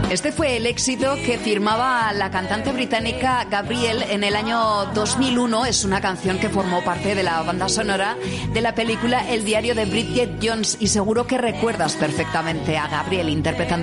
Este fue el éxito que firmaba la cantante británica Gabrielle en el año 2001. Es una canción que formó parte de la banda sonora de la película El diario de Bridget Jones, y seguro que recuerdas perfectamente a Gabrielle interpretando